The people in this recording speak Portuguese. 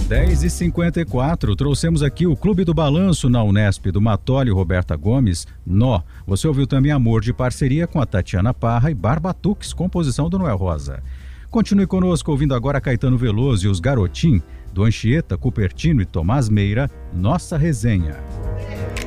10h54, trouxemos aqui o Clube do Balanço na Unesp do Matoli, Roberta Gomes, Nó. Você ouviu também Amor de Parceria com a Tatiana Parra e Barbatuques, composição do Noel Rosa. Continue conosco ouvindo agora Caetano Veloso e os Garotim, do Anchieta, Cupertino e Tomás Meira, Nossa Resenha.